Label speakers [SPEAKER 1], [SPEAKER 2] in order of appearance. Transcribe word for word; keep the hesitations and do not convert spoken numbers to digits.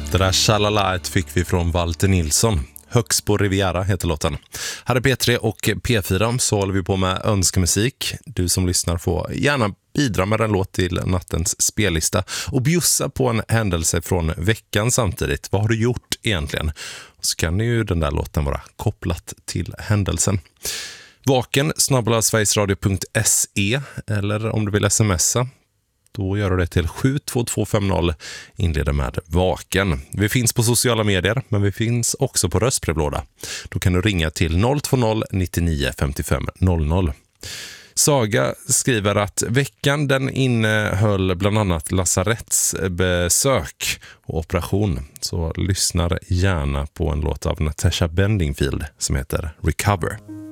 [SPEAKER 1] Det där Shalalaet fick vi från Walter Nilsson. Högst på Riviera heter låten. Här är P tre och P fyra, så håller vi på med önskemusik. Du som lyssnar får gärna bidra med en låt till nattens spellista och bjussa på en händelse från veckan samtidigt. Vad har du gjort egentligen? Så kan ju den där låten vara kopplat till händelsen. Vaken snabel-a sverigesradio punkt se eller om du vill smsa, då gör du det till sju två två fem noll, inleder med Vaken. Vi finns på sociala medier, men vi finns också på röstbrevlåda. Då kan du ringa till noll två noll nittionio femtiofem noll noll. Saga skriver att veckan den innehöll bland annat lasarettsbesök och operation. Så lyssnar gärna på en låt av Natasha Bedingfield som heter Recover.